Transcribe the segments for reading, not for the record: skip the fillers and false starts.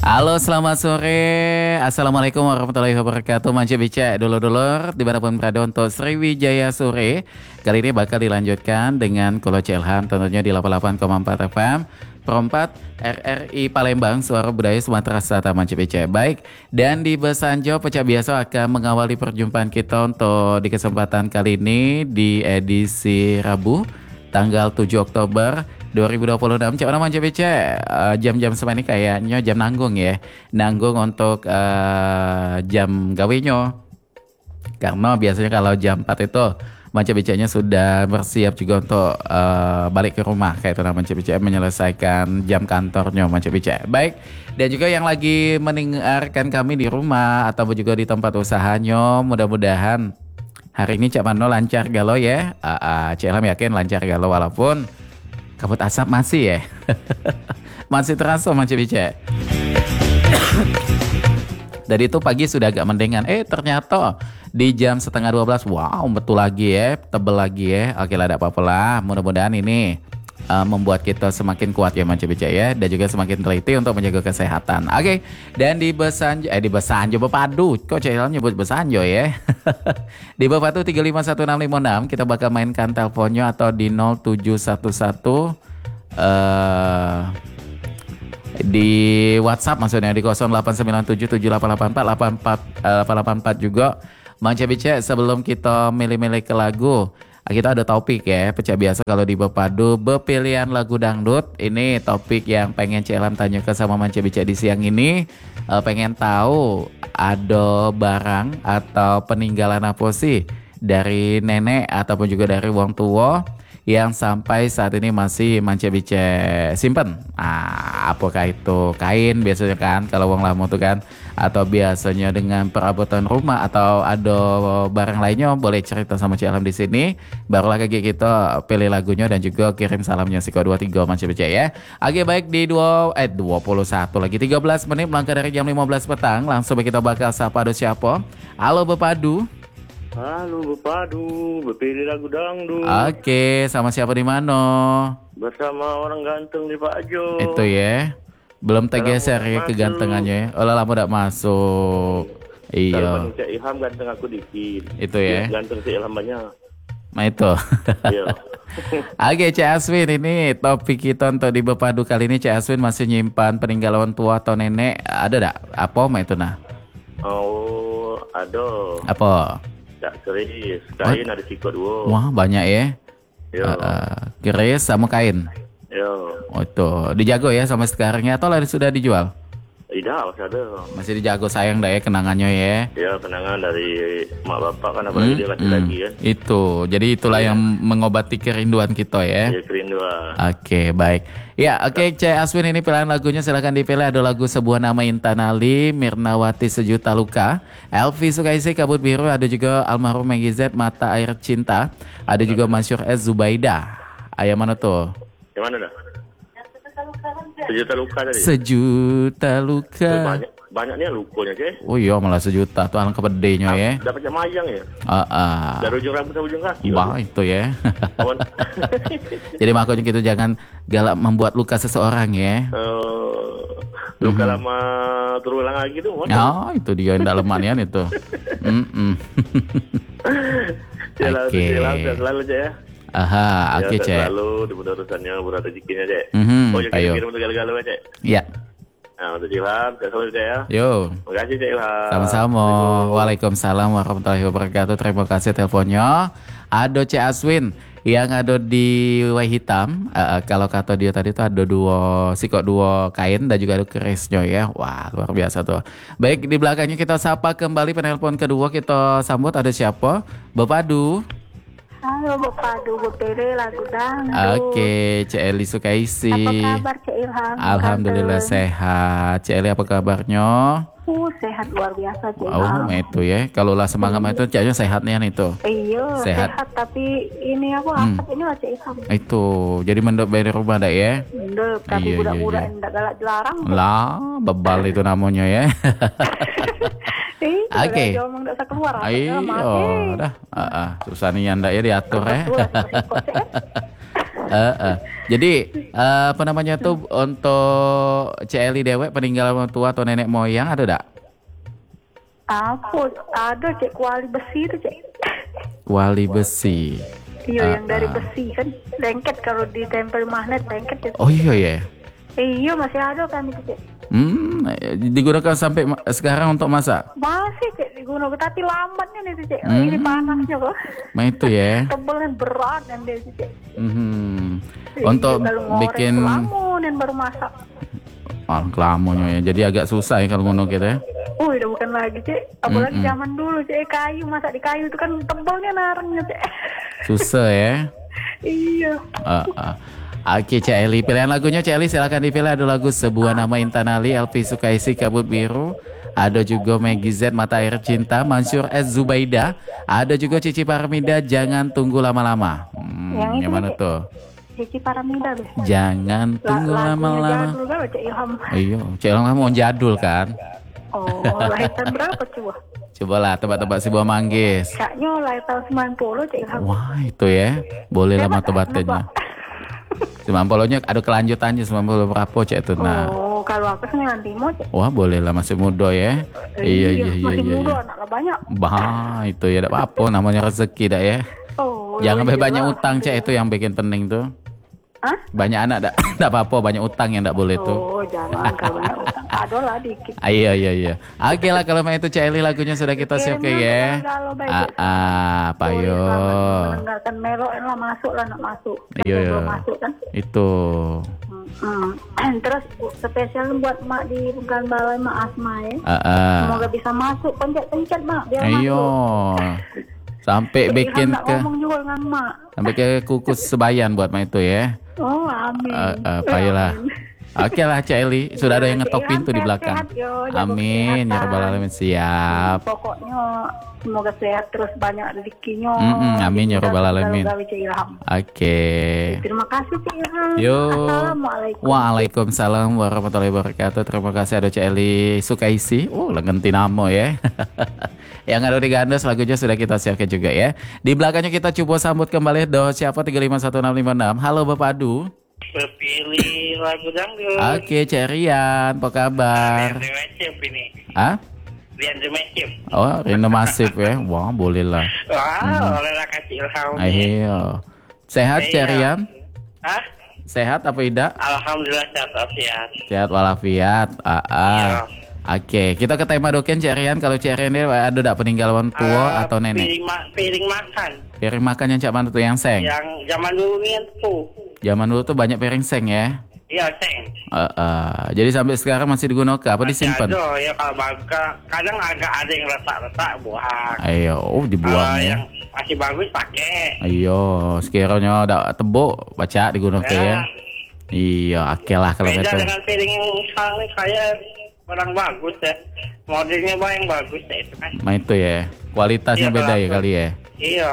Halo, selamat sore. Assalamualaikum warahmatullahi wabarakatuh. Manja Bica, dulur-dulur dimanapun berada untuk Sriwijaya Sore. Kali ini bakal dilanjutkan dengan Kolo Celham tentunya di 88,4 FM Perempat RRI Palembang, Suara Budaya Sumatera Selatan. Manja Bica. Baik, dan di Besanjo Pecah Biasa akan mengawali perjumpaan kita untuk di kesempatan kali ini di edisi Rabu tanggal 7 Oktober 2026. Cak Manja BC, jam-jam semua ini kayaknya jam nanggung ya. Nanggung untuk jam gawinyo. Karena biasanya kalau jam 4 itu Manja BC-nya sudah bersiap juga untuk balik ke rumah. Kayak itu namanya Manja BC menyelesaikan jam kantornya Manja BC. Baik, dan juga yang lagi mendengarkan kami di rumah atau juga di tempat usahanya, mudah-mudahan hari ini Cak Mano lancar galau ya. Cak Ilham yakin lancar galau walaupun kabut asap masih ya. Masih terasa Manja Bica. Dari itu pagi sudah agak mendengan. Ternyata di jam setengah 12. Wow, betul lagi ya. Tebel lagi ya. Oke lah, tidak apa-apa lah. Mudah-mudahan ini membuat kita semakin kuat ya Manja Bica ya. Dan juga semakin teliti untuk menjaga kesehatan. Oke. Dan di Besanjo Bepadu. Kok Cailan nyebut Besanjo ya. Di Bepadu 3516556 kita bakal mainkan teleponnya atau di 0711 di WhatsApp maksudnya di 08977884 juga. Manja Bica, sebelum kita milih-milih ke lagu, kita ada topik ya, pecah biasa kalau di Bepadu bepilihan lagu dangdut. Ini topik yang pengen Celam tanya ke sama Manja Bica di siang ini. Pengen tahu ada barang atau peninggalan apa sih dari nenek ataupun juga dari wong tua yang sampai saat ini masih Manja Bica simpen. Apakah itu kain biasanya kan kalau wong lama tuh kan, atau biasanya dengan perabotan rumah atau ada barang lainnya, boleh cerita sama Cik Alam di sini. Barulah kayak kita pilih lagunya dan juga kirim salamnya si 23 Manja Bica ya. Oke, baik, di 21 lagi 13 menit melangkah dari jam 15 petang. Langsung kita bakal sapa ada siapa. Halo Bepadu. Halo Bepadu, bepilih lagu dangdut. Oke, sama siapa di mana? Bersama orang ganteng di Pak Jo. Itu ya. Belum tergeser ya kegantengannya. Oh, lama udah masuk. Iya. Kalau Cak Ilham ganteng aku dikit. Itu ya. Ganteng Cak Ilham banyak. Nah itu. Iya. Oke, Cak Aswin, ini topik kita untuk di Bepadu kali ini. Cak Aswin masih nyimpan peninggalan tua atau nenek. Ada tak? Apa itu nah? Oh, ada. Apa? Tak keris, kain ada sikot dua. Wah, banyak ya. Yo. Keris sama kain. Yo. Oh itu dijago ya sampai sekarangnya atau lain sudah dijual? Tidak, masih ada. Masih dijago, sayang dah ya kenangannya ya. Ya, kenangan dari mak bapak kan, apalagi dia laki-laki kan. Itu, jadi itulah yang mengobati kerinduan kita ya. Ya, kerinduan. Oke, baik. Ya, oke, Cek Aswin, ini pilihan lagunya silahkan dipilih. Ada lagu Sebuah Nama Intan Ali, Mirnawati Sejuta Luka, Elvi Sukaisi Kabut Biru, ada juga almarhum Maggie Z Mata Air Cinta, ada juga Masyur S Zubaida. Ayah mana tuh? Yang mana dah? Sejuta luka tadi. Sejuta Luka. Banyaknya lukanya ke. Oh iya, malah sejuta tuh alangkah pedenya ya. Dapatnya mayang ya. Dari ujung rambut sampai ujung kaki. Wah, itu ya. Jadi makanya kita jangan galak membuat luka seseorang ya. Luka lama terulang lagi tuh. Itu dia yang dalemannya itu. Oke. Selalu aja ya. Oke, Cek. Selalu di urusannya berat rezekinya, Cek. Oh, ya kirim untuk galau-galau, Cek. Iya. Nah, untuk Ilham, selalu, Cek ya. Yo. Terima kasih, Cek Ilham. Sama-sama. Waalaikumsalam warahmatullahi wabarakatuh. Terima kasih teleponnya. Ada Cek Aswin yang ada di Wai Hitam. Kalau kata dia tadi tuh ada sikot dua kain dan juga ada kerisnya ya. Wah, luar biasa tuh. Baik, di belakangnya kita sapa kembali penelpon kedua, kita sambut. Ada siapa? Bepadu. Halo Bepadu, bepilih lagu dangdut. Oke, Cek Eli Sukaisi. Apa kabar Cek Ilham? Alhamdulillah sehat. Cek Eli apa kabarnya? Sehat luar biasa Cek Oh, Ilham. itu ya. Kalau lah semangat itu Ceknya sehatnya itu. Iya, Sehat. tapi ini aku asap ini lah Cek Ilham. Itu, jadi mendok dari rumah dah ya. Mendep, tapi Iya, budak-budak iya. yang tak galak dilarang. Lah, bebal itu namanya ya. Oke. Dia ngomong tak usah keluar. Ayo, dah. Susah nih anda ya diatur ya. Jadi apa namanya tuh untuk Celi dewek peninggalan orang tua atau nenek moyang ada tak? Apa? Ada cek kuali besi itu cek. Kuali besi. Iya yang dari besi kan lengket kalau ditempel magnet lengket itu. Oh iya ya. Iya masih ada kan itu cek. Digunakan sampai sekarang untuk masak? Masih cek digunakan tapi lambatnya nih itu cek. Ini panasnya kok. Nah itu ya. Tebel dan berat dan dia cek. Untuk bikin lamun baru masak. Kelamonnya ya. Jadi agak susah ya kalau ngono gitu ya. Udah bukan lagi cek. Apalagi zaman dulu cek kayu masak di kayu itu kan tebelnya narangnya cek. Susah ya. Iya. Oke Cik Eli, pilihan lagunya Cik Eli silakan dipilih. Ada lagu Sebuah Nama Intanali, Elvi Sukaisi Kabut Biru. Ada juga Maggie Z Mata Air Cinta, Mansur S Zubaida. Ada juga Cici Paramida Jangan Tunggu Lama-lama. Yang mana tuh? Cici Paramida deh. Jangan tunggu lama-lama. Jadul kan Cik Ilham. Iya, Cik Ilham mau jadul kan? Oh, lahir tahun berapa coba? Cobalah tebak-tebak si Buah Manggis. Kayaknya lahir tahun 90 Cik Ilham. Wah itu ya, boleh lama tebatannya. 90-nya ada kelanjutannya 90 berapa Cik itu nah. Oh, kalau aku 95 Cik. Wah boleh lah masih muda ya. Iya. Masih muda anaknya banyak. Bah itu ya tidak apa-apa namanya rezeki dah ya. Oh. Jangan banyak utang Cik itu yang bikin pening tuh. Hah? Banyak anak tidak apa-apa banyak utang yang tidak boleh tuh. Oh jangan kalau banyak utang. Ada lah dikit. Iya. Oke lah kalau itu Cik Eli lagunya sudah kita siap ya. Payo. Mendengarkan melok lah masuk lah nak masuk. Iya. Masuk kan. Itu. Terus spesial buat mak di Pekan Balai Mak Asma ya. Semoga bisa masuk pencet-pencet mak biar masuk. Sampai bikin ke ngomong juga dengan mak. Sampai ke kukus sebayan buat mak itu ya. Oh amin. Payolah. Oke lah Cik Eli, sudah ada yang ngetok pintu di belakang. Amin, ya rabbal alamin. Siap. Pokoknya semoga sehat terus banyak rezekinya. Amin ya rabbal alamin. Oke. Terima kasih Cik Ilham. Yo. Assalamualaikum. Waalaikumsalam warahmatullahi wabarakatuh. Terima kasih ada Cik Eli Sukaisi. Lengenti nama ya. Yang ada di Gandos lagunya sudah kita siapkan juga ya. Di belakangnya kita coba sambut kembali siapa 351656. Halo Bapak Adu. Berpilih lagu dangdut. Oke, Cik Rian, apa kabar? Rian Masif ini. Hah? Rian Masif. Oh, Rian Masif ya. Wah, boleh lah. Wah, oleh lah kasih Ilham. Ayo. Sehat Cik Rian? Hah? Sehat apa tidak? Alhamdulillah sehat walafiat. Sehat walafiat. Iya. Oke, kita ke tema doken Cik Rian. Kalau Cik Rian ini ada tak peninggalan tua atau nenek? Piring makan. Piring makan yang cak mana tuh yang seng? Yang zaman dulu nih tuh. Zaman dulu tuh banyak piring seng ya? Iya seng. Jadi sampai sekarang masih digunakan apa disimpan? Ada ya kalau kadang agak ada yang retak-retak buang. Ayo, dibuang ya. Yang masih bagus pakai. Ayo, sekiranya udah tebuk baca digunakan ya. Iya, oke lah kalau beda gitu. Dengan piring yang sekarang ini kayak barang bagus ya. Modelnya yang bagus ya itu kan. Nah itu ya, kualitasnya iya, beda ya kali ya. Iya.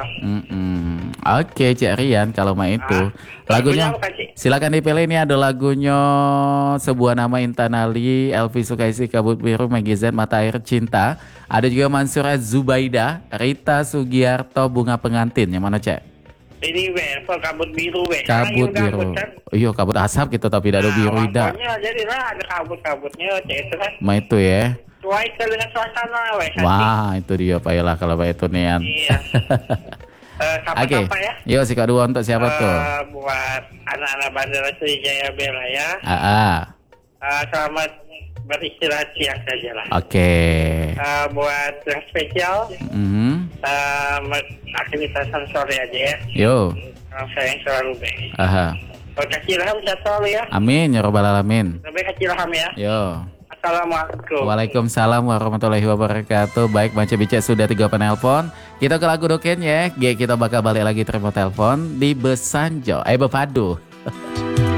Oke, Cik Rian kalau itu lagunya silakan dipilih. Ini ada lagunya Sebuah Nama Intanali, Elvi Sukaisi Kabut Biru, Maggie Z Mata Air Cinta. Ada juga Mansur S Zubaida, Rita Sugiarto Bunga Pengantin. Yang mana Cik? Ini kabut biru Kabut biru. Iya kabut asap gitu tapi tidak ada biru tidak. Jadi lah ada kabut-kabutnya itu kan. Ma itu ya. Sesuai dengan suasana Wah itu dia payalah kalau itu nian. Iya. Oke. Yuk si kedua untuk siapa tuh? Buat anak-anak Bandara Sriwijaya Bela ya. Selamat beristirahat siang saja lah. Oke. Buat yang spesial, aktivitasan sore aja ya. Yo. Saya yang selalu baik. Kasih ilham sehat selalu ya. Amin ya robbal alamin. Lebih kasih ilham ya. Yo. Assalamualaikum. Waalaikumsalam warahmatullahi wabarakatuh. Baik, Baca Bica sudah 3 penelpon. Kita ke lagu doken ya. Kita bakal balik lagi terima telepon di Besanjo. Bepadu.